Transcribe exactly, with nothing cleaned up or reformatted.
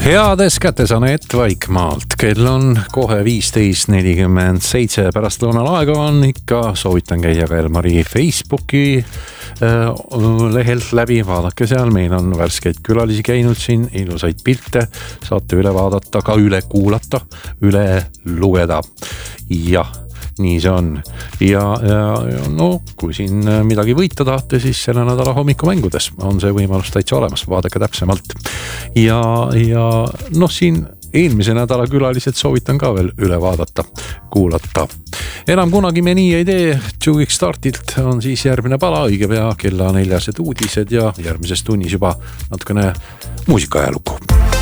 Heades kätes Anett Vaikmaalt. Kell on kohe viisteist nelikümmend seitse. Pärast lõunal aega on ikka soovitan käia ka Elmari Facebooki lehelt läbi. Vaadake seal, meil on värskeid külalisi käinud siin, ilusaid pilte. Saate üle vaadata, ka üle kuulata, üle lugeda. Jah, nii see on. Ja, ja no, kui siin midagi võita tahate, siis selle nädala hommikumängudes on see võimalus täitsa olemas. Vaadake täpsemalt. Ja, ja noh, siin eelmise nädala külalised soovitan ka veel üle vaadata, kuulata. Enam kunagi me nii ei tee. Juic Startilt on siis järgmine pala, õige pea kella neljased uudised ja järgmises tunnis juba natukene muusika ajalugu.